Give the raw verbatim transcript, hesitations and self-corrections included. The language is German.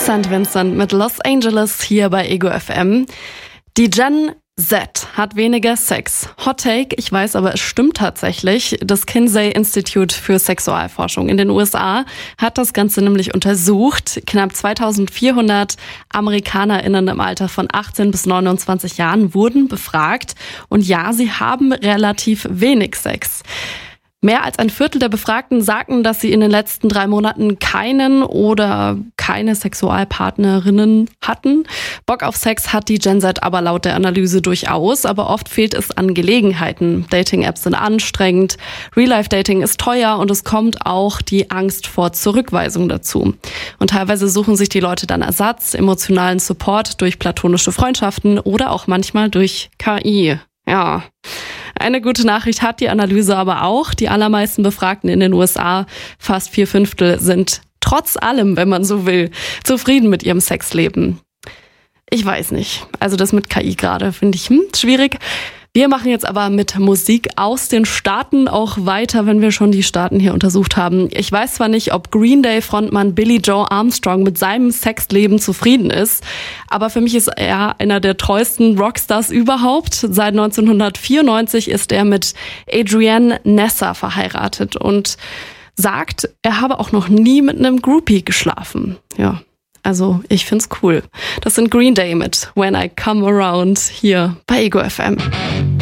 Saint Vincent mit Los Angeles hier bei Ego F M. Die Gen Z hat weniger Sex. Hot Take, ich weiß, aber es stimmt tatsächlich. Das Kinsey Institute für Sexualforschung in den U S A hat das Ganze nämlich untersucht. Knapp zweitausendvierhundert AmerikanerInnen im Alter von achtzehn bis neunundzwanzig Jahren wurden befragt. Und ja, sie haben relativ wenig Sex. Mehr als ein Viertel der Befragten sagten, dass sie in den letzten drei Monaten keinen oder keine Sexualpartnerinnen hatten. Bock auf Sex hat die Gen Z aber laut der Analyse durchaus, aber oft fehlt es an Gelegenheiten. Dating-Apps sind anstrengend, Real-Life-Dating ist teuer und es kommt auch die Angst vor Zurückweisung dazu. Und teilweise suchen sich die Leute dann Ersatz, emotionalen Support durch platonische Freundschaften oder auch manchmal durch K I. Ja. Eine gute Nachricht hat die Analyse aber auch. Die allermeisten Befragten in den U S A, fast vier Fünftel, sind trotz allem, wenn man so will, zufrieden mit ihrem Sexleben. Ich weiß nicht. Also das mit K I gerade finde ich hm, schwierig. Wir machen jetzt aber mit Musik aus den Staaten auch weiter, wenn wir schon die Staaten hier untersucht haben. Ich weiß zwar nicht, ob Green Day-Frontmann Billy Joe Armstrong mit seinem Sexleben zufrieden ist, aber für mich ist er einer der treuesten Rockstars überhaupt. Seit neunzehnhundertvierundneunzig ist er mit Adrienne Nessa verheiratet und sagt, er habe auch noch nie mit einem Groupie geschlafen. Ja. Also, ich find's cool. Das sind Green Day mit When I Come Around hier bei Ego F M.